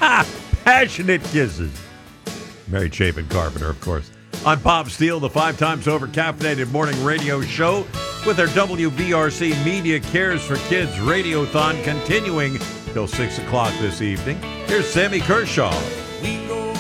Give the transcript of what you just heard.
Passionate kisses. Mary Chapin Carpenter, of course. I'm Bob Steele, the 5 times over caffeinated morning radio show with our WVRC Media Cares for Kids Radiothon continuing till 6 o'clock this evening. Here's Sammy Kershaw.